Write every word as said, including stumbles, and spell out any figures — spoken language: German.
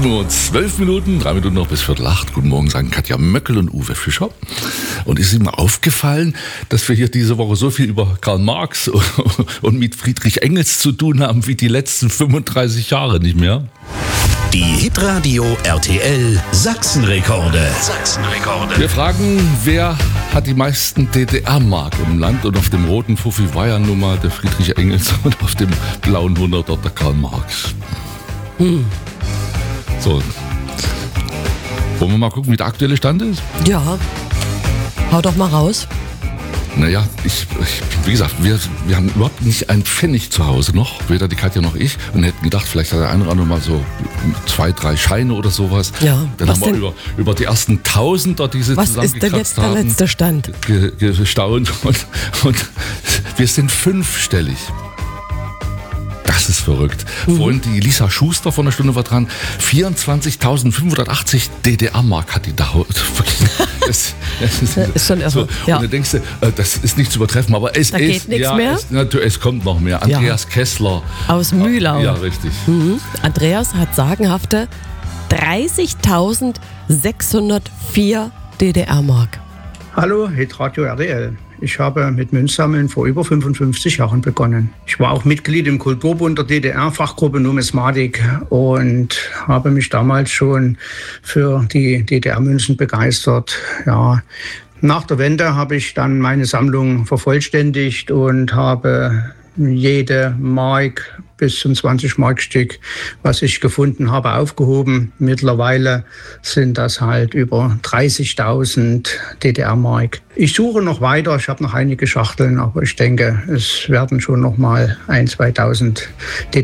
sieben Uhr zwölf Minuten, drei Minuten noch bis Viertel acht. Guten Morgen, sagen Katja Möckel und Uwe Fischer. Und ist Ihnen mal aufgefallen, dass wir hier diese Woche so viel über Karl Marx und mit Friedrich Engels zu tun haben wie die letzten fünfunddreißig Jahre nicht mehr? Die Hitradio R T L Sachsenrekorde. Sachsenrekorde. Wir fragen, wer hat die meisten D D R-Mark im Land? Und auf dem roten Fuffi war ja nun mal der Friedrich Engels und auf dem blauen Hunderter der Karl Marx. Hm. So. Wollen wir mal gucken, wie der aktuelle Stand ist? Ja. Hau doch mal raus. Naja, ich, ich, wie gesagt, wir, wir haben überhaupt nicht einen Pfennig zu Hause noch, weder die Katja noch ich, und hätten gedacht, vielleicht hat der eine oder andere mal so zwei, drei Scheine oder sowas. Ja, dann haben wir über, über die ersten Tausender, die sie was ist denn zusammengekratzt jetzt der haben, letzte Stand? ge, gestaunt und, und wir sind fünfstellig. Das ist verrückt. Mhm. Vorhin die Lisa Schuster von der Stunde war dran. vierundzwanzigtausendfünfhundertachtzig D D R-Mark hat die da. Das, das ist, ist schon irre. So. Ja. Und dann denkst du, das ist nicht zu übertreffen, aber es da ist. Geht nichts ja, mehr? Es, natürlich, es kommt noch mehr. Andreas ja. Kessler. Aus Mühlau. Ja, richtig. Mhm. Andreas hat sagenhafte dreißigtausendsechshundertvier D D R-Mark. Hallo, Hitradio R T L. Ich habe mit Münzsammeln vor über fünfundfünfzig Jahren begonnen. Ich war auch Mitglied im Kulturbund der D D R, Fachgruppe Numismatik, und habe mich damals schon für die D D R-Münzen begeistert. Ja, nach der Wende habe ich dann meine Sammlung vervollständigt und habe jede Mark bis zum zwanzig-Mark-Stück, was ich gefunden habe, aufgehoben. Mittlerweile sind das halt über dreißigtausend D D R-Mark. Ich suche noch weiter, ich habe noch einige Schachteln, aber ich denke, es werden schon noch mal ein-, zweitausend D